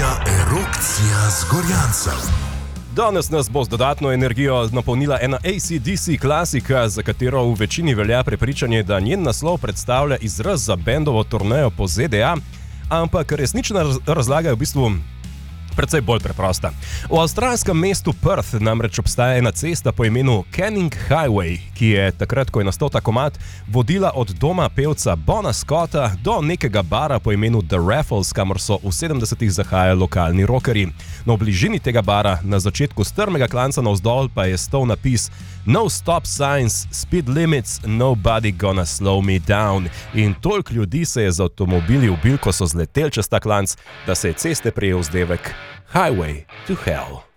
Erupcija z Gorjancem. Danes nas bo z dodatno energijo napolnila ena AC/DC klasika, za katero v večini velja prepričanje, da njen naslov predstavlja izraz za bendovo turnejo po ZDA, ampak resnična razlaga je v bistvu precej bolj preprosta. V avstralskem mestu Perth namreč obstaja ena cesta po imenu Canning Highway, ki je takrat, ko je nastal ta komad, vodila od doma pevca Bona Scotta do nekega bara po imenu The Raffles, kamor so v 70-ih zahajali lokalni rockerji. No, v bližini tega bara, na začetku strmega klanca navzdol, pa je stal napis No stop signs, speed limits, nobody gonna slow me down. In toliko ljudi se je z avtomobili ubil, ko so zleteli čez ta klanc, da se je ceste prijel vzdevek Highway to Hell.